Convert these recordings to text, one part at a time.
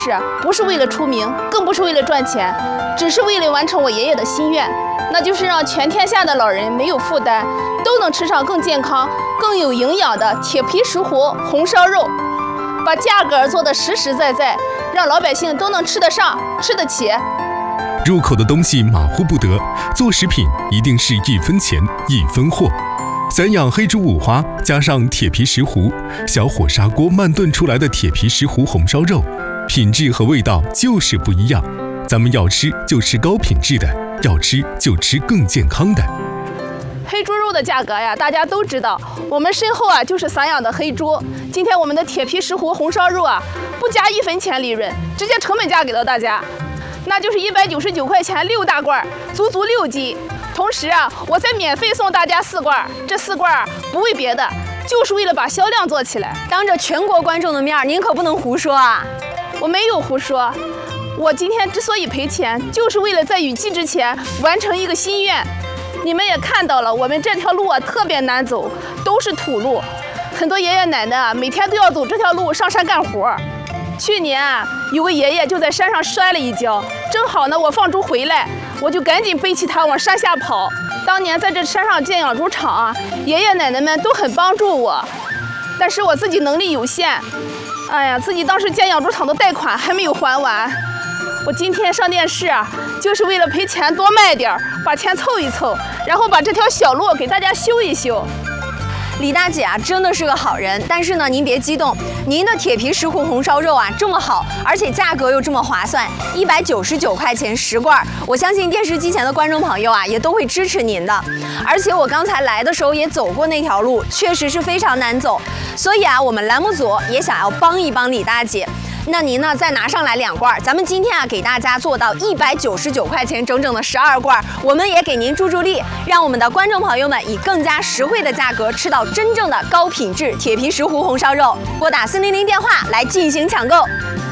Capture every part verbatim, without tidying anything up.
是不是为了出名，更不是为了赚钱，只是为了完成我爷爷的心愿，那就是让全天下的老人没有负担，都能吃上更健康、更有营养的铁皮石斛红烧肉，把价格做得实实在在，让老百姓都能吃得上、吃得起。 入口的东西马虎不得，做食品一定是一分钱一分货。散养黑猪五花加上铁皮石斛，小火砂锅慢炖出来的铁皮石斛红烧肉，品质和味道就是不一样。咱们要吃就吃高品质的，要吃就吃更健康的。 黑猪肉的价格呀，大家都知道，我们身后啊就是散养的黑猪。今天我们的铁皮石斛红烧肉啊，不加一分钱利润，直接成本价给到大家，那就是一百九十九块钱六大罐，足足六斤。同时啊，我再免费送大家四罐，这四罐不为别的，就是为了把销量做起来。 当着全国观众的面，您可不能胡说啊！ 我没有胡说，我今天之所以赔钱，就是为了在雨季之前完成一个心愿。你们也看到了，我们这条路啊特别难走，都是土路，很多爷爷奶奶啊每天都要走这条路上山干活。去年啊，有个爷爷就在山上摔了一跤，正好呢我放猪回来，我就赶紧背起他往山下跑。当年在这山上建养猪场啊，爷爷奶奶们都很帮助我，但是我自己能力有限，哎呀，自己当时建养猪场的贷款还没有还完。我今天上电视啊，就是为了赔钱多卖点，把钱凑一凑，然后把这条小路给大家修一修。 李大姐啊，真的是个好人。但是呢，您别激动，您的铁皮石斛红烧肉啊这么好，而且价格又这么划算，一百九十九块钱十罐，我相信电视机前的观众朋友啊也都会支持您的。而且我刚才来的时候也走过那条路，确实是非常难走，所以啊，我们栏目组也想要帮一帮李大姐。那您呢，再拿上来两罐，咱们今天啊给大家做到一百九十九块钱整整的十二罐，我们也给您助助力，让我们的观众朋友们以更加实惠的价格吃到真正的高品质铁皮石斛红烧肉。拨打四零零电话来进行抢购。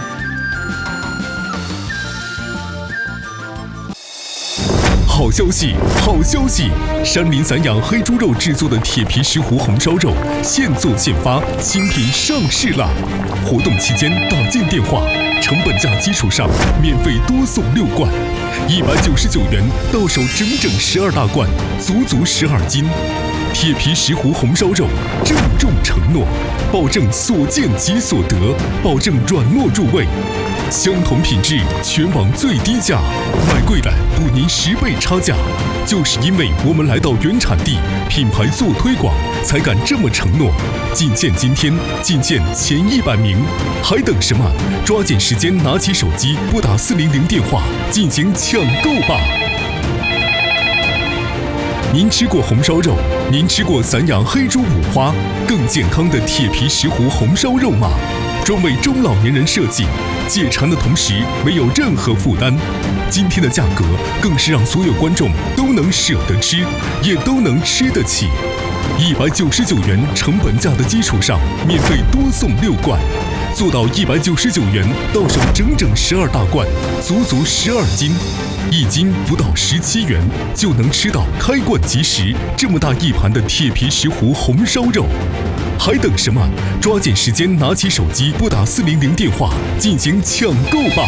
好消息，好消息！山林散养黑猪肉制作的铁皮石斛红烧肉现做现发，新品上市啦！活动期间打进电话，成本价基础上免费多送六罐，一百九十九元到手整整十二大罐，足足十二斤。铁皮石斛红烧肉郑重承诺，保证所见即所得，保证软糯入味。相同品质，全网最低价，买贵了补您十倍差价。就是因为我们来到原产地，品牌做推广，才敢这么承诺。仅限今天，仅限前一百名，还等什么？抓紧时间，拿起手机，拨打四零零电话进行抢购吧。您吃过红烧肉？您吃过散养黑猪五花更健康的铁皮石斛红烧肉吗？专为中老年人设计，解馋的同时没有任何负担。今天的价格更是让所有观众都能舍得吃，也都能吃得起。一百九十九元成本价的基础上，免费多送六罐，做到一百九十九元到手整整十二大罐，足足十二斤。一斤不到十七元就能吃到开罐即食这么大一盘的铁皮石斛红烧肉，还等什么？抓紧时间，拿起手机，拨打四零零电话进行抢购吧。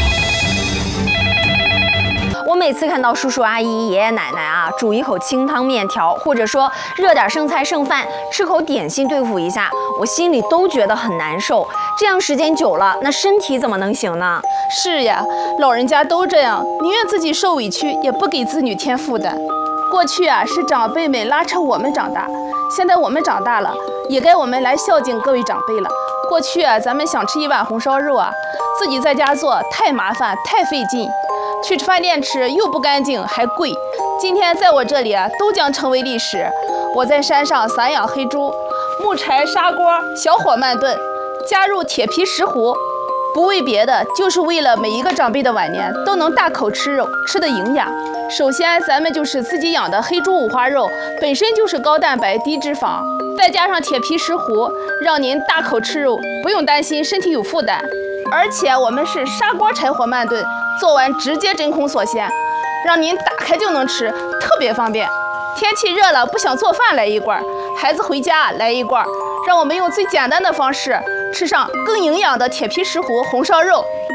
我每次看到叔叔阿姨、爷爷奶奶啊，煮一口清汤面条，或者说热点剩菜剩饭，吃口点心对付一下，我心里都觉得很难受。这样时间久了，那身体怎么能行呢？ 是呀，老人家都这样，宁愿自己受委屈，也不给子女添负担。过去啊，是长辈们拉扯我们长大，现在我们长大了，也该我们来孝敬各位长辈了。过去啊，咱们想吃一碗红烧肉啊，自己在家做太麻烦太费劲，去饭店吃又不干净还贵。今天在我这里啊，都将成为历史。我在山上散养黑猪，木柴砂锅小火慢炖，加入铁皮石斛，不为别的，就是为了每一个长辈的晚年都能大口吃肉，吃的营养。首先，咱们就是自己养的黑猪五花肉，本身就是高蛋白低脂肪，再加上铁皮石斛，让您大口吃肉，不用担心身体有负担。而且我们是砂锅柴火慢炖，做完直接真空锁鲜，让您打开就能吃，特别方便。天气热了不想做饭来一罐，孩子回家来一罐，让我们用最简单的方式吃上更营养的铁皮石斛红烧肉。